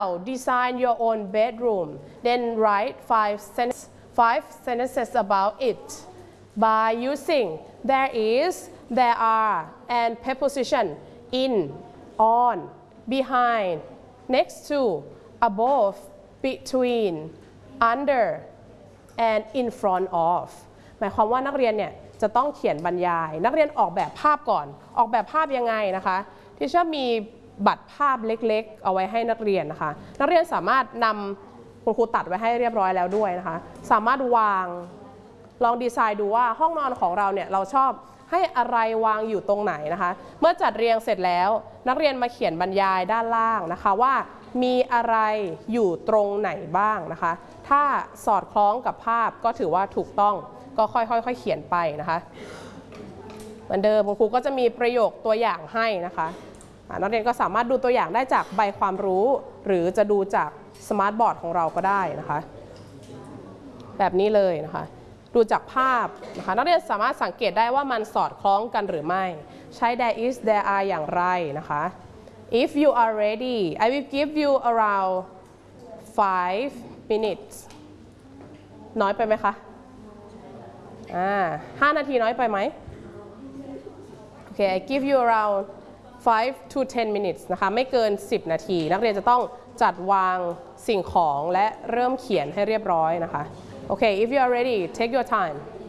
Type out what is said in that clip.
design your own bedroom then write five sentences about it by using there is there are and preposition in on behind next to above between under and in front of หมายความว่านักเรียนเนี่ยจะต้องเขียนบรรยายนักเรียนออกแบบภาพก่อนออกแบบภาพยังไงนะคะที่จะมีบัตรภาพเล็กๆเอาไว้ให้นักเรียนนะคะนักเรียนสามารถนำคุณครูตัดไว้ให้เรียบร้อยแล้วด้วยนะคะสามารถวางลองดีไซน์ดูว่าห้องนอนของเราเนี่ยเราชอบให้อะไรวางอยู่ตรงไหนนะคะเมื่อจัดเรียงเสร็จแล้วนักเรียนมาเขียนบรรยายด้านล่างนะคะว่ามีอะไรอยู่ตรงไหนบ้างนะคะถ้าสอดคล้องกับภาพก็ถือว่าถูกต้องก็ค่อยๆเขียนไปนะคะเหมือนเดิมคุณครูก็จะมีประโยคตัวอย่างให้นะคะนักเรียนก็สามารถดูตัวอย่างได้จากใบความรู้หรือจะดูจากสมาร์ทบอร์ดของเราก็ได้นะคะแบบนี้เลยนะคะดูจากภาพนะคะนักเรียนสามารถสังเกตได้ว่ามันสอดคล้องกันหรือไม่ใช้ there is there are อย่างไรนะคะ if you are ready I will give you around 5 minutes น้อยไปไหมคะ5 นาทีน้อยไปไหมโอเค I give you around 5 to 10 minutes นะคะไม่เกิน10 นาทีนักเรียนจะต้องจัดวางสิ่งของและเริ่มเขียนให้เรียบร้อยนะคะโอเค if you are ready take your time